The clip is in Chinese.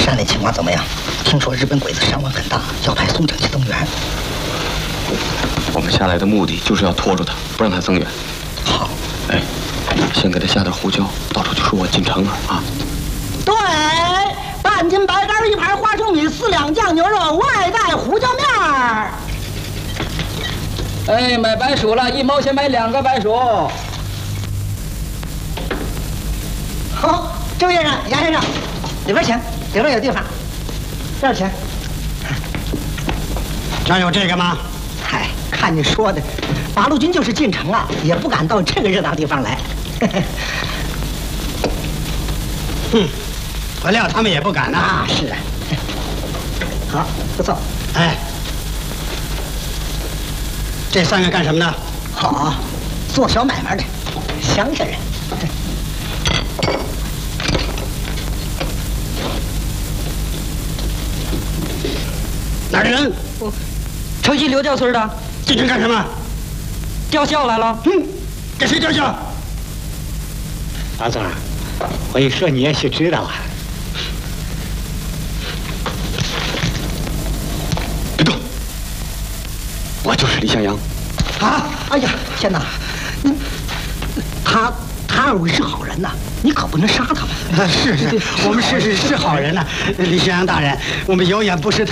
山里情况怎么样？听说日本鬼子伤亡很大，要派宋城去增援。 我们下来的目的就是要拖住他，不让他增援。 好， 哎，先给他下点胡椒，到时候就说我进城了啊。 对，半斤白干，1盘花生米，4两酱牛肉，外带胡椒面儿。 哎，买白薯了，1毛钱买2个白薯。 好，周先生、杨先生，里边请，里边有地方。这儿请。 这儿有这个吗？ 嗨，看你说的，八路军就是进城了，也不敢到这个热闹地方来。 我料他们也不敢呐。 是啊。好，不错。 哎，这3个干什么的？ 好，做小买卖的，乡下人。 哪儿的人？ 城西刘家村的， 进城干什么？ 吊孝来了。 给谁吊孝？ 王总，我一说你也许知道啊。 别动！我就是李向阳。 啊！哎呀，天哪！他二位是好人呐，你可不能杀他们。 是，我们是好人呐，李向阳大人，我们有眼不识